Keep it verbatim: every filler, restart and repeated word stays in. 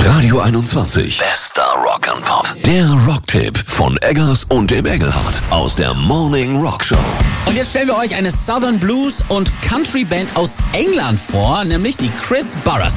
Radio einundzwanzig. Bester Rock and Pop. Der Rocktipp von Eggers und dem Engelhardt aus der Morning Rock Show. Und jetzt stellen wir euch eine Southern Blues und Country Band aus England vor, nämlich die Chris Burrers.